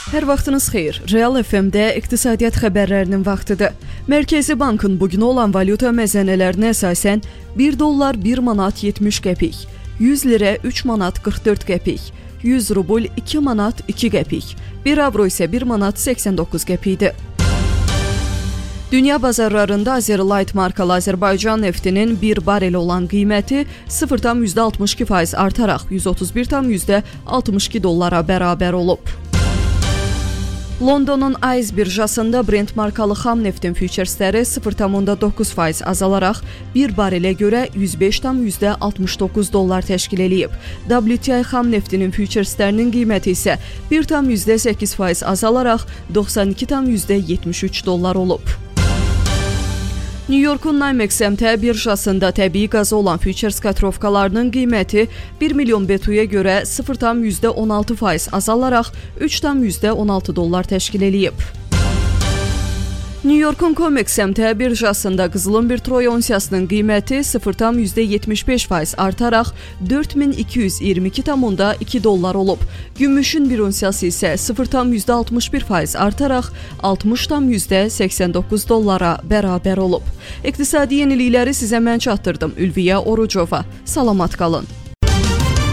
Hər vaxtınız xeyir. Real FM-də iqtisadiyyat xəbərlərinin vaxtıdır. Mərkəzi Bankın bugün olan valyuta məzənələrinə əsasən 1 dollar 1 manat 70 qəpik, 100 lirə 3 manat 44 qəpik, 100 rubl 2 manat 2 qəpik, 1 avro isə 1 manat 89 qəpikdir. Dünya bazarlarında Azerlight markalı Azərbaycan neftinin 1 barel olan qiyməti 0,62% artaraq 131,62 dollara bərabər olub. Londonun Ayz birjasında Brent markalı xam neftin füçersləri 0,9% azalaraq 1 barelə görə 105,69 dollar təşkil edib. WTI xam neftinin füçerslərinin qiyməti isə 1,8% azalaraq 92,73 dollar olub. New Yorkun NYMEX əmtə birjasında təbii qazı olan füçers katrovkalarının qiyməti 1 milyon BTU-ya görə 0,16% azalaraq 3,16 dollar təşkil edib. New Yorkun COMEX əmtə birjasında qızılın bir troy onsiyasının qiyməti 0,75% artaraq 4222,2 dollar olub. Gümüşün bir onsiyası isə 0,61% artaraq 60,89 dollara bərabər olub. İqtisadi yenilikləri sizə mən çatdırdım. Ülviyə Orucova. Salamat qalın.